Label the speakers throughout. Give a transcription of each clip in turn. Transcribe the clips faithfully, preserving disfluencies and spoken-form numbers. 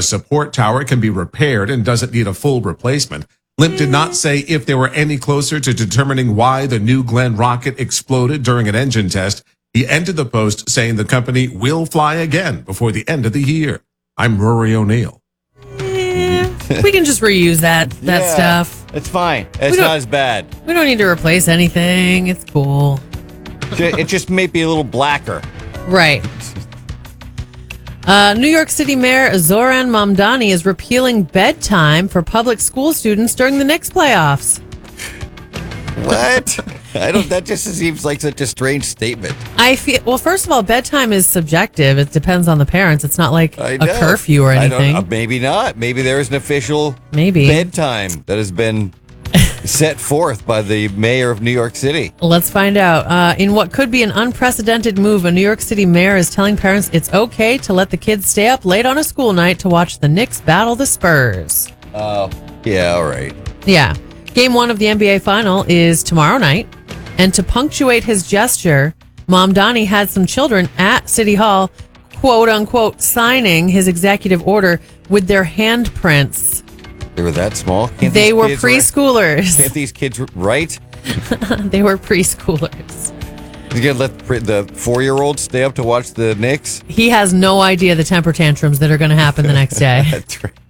Speaker 1: A support tower can be repaired and doesn't need a full replacement. Limp did not say if they were any closer to determining why the New Glenn rocket exploded during an engine test. He ended the post saying the company will fly again before the end of the year. I'm Rory O'Neill.
Speaker 2: Eh, we can just reuse that that
Speaker 3: Yeah,
Speaker 2: stuff.
Speaker 3: It's fine. It's
Speaker 2: We don't-
Speaker 3: not as bad.
Speaker 2: We don't need to replace anything. It's cool.
Speaker 3: Ju- It just may be a little blacker.
Speaker 2: Right. Uh, New York City Mayor Zoran Mamdani is repealing bedtime for public school students during the Knicks playoffs.
Speaker 3: What? I don't. That just seems like such a strange statement.
Speaker 2: I feel well. First of all, bedtime is subjective. It depends on the parents. It's not like
Speaker 3: I
Speaker 2: a
Speaker 3: know.
Speaker 2: curfew or
Speaker 3: I don't-
Speaker 2: anything.
Speaker 3: uh, maybe not. Maybe there is an official
Speaker 2: Maybe.
Speaker 3: bedtime that has been set forth by the mayor of New York City.
Speaker 2: Let's find out. Uh, in what could be an unprecedented move, a New York City mayor is telling parents it's okay to let the kids stay up late on a school night to watch the Knicks battle the Spurs.
Speaker 3: Oh, yeah. All right.
Speaker 2: Yeah. Game one of the N B A final is tomorrow night. And to punctuate his gesture, Mamdani had some children at City Hall, quote unquote, signing his executive order with their handprints.
Speaker 3: They were that small. Can't
Speaker 2: They
Speaker 3: these
Speaker 2: were
Speaker 3: kids write-
Speaker 2: preschoolers.
Speaker 3: Can't these kids write?
Speaker 2: They were preschoolers.
Speaker 3: You gonna let the the four-year-olds stay up to watch the Knicks?
Speaker 2: He has no idea the temper tantrums that are going to happen the next day.
Speaker 3: That's right.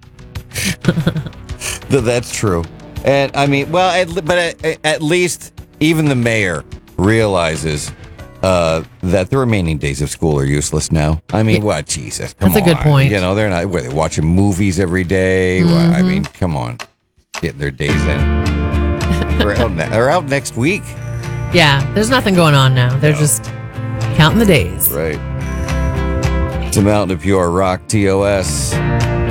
Speaker 3: Th- That's true. And I mean, well, at, le- but at, at least even the mayor realizes uh, that the remaining days of school are useless now. I mean, what? Jesus, come
Speaker 2: That's a good
Speaker 3: on.
Speaker 2: point.
Speaker 3: You know, they're not. Were they watching movies every day? Well, I mean, come on, getting their days in. They're out, ne- they're out next week,
Speaker 2: Yeah, there's nothing going on now. They're just counting the days.
Speaker 3: right? It's a Mountain of Pure Rock, T O S.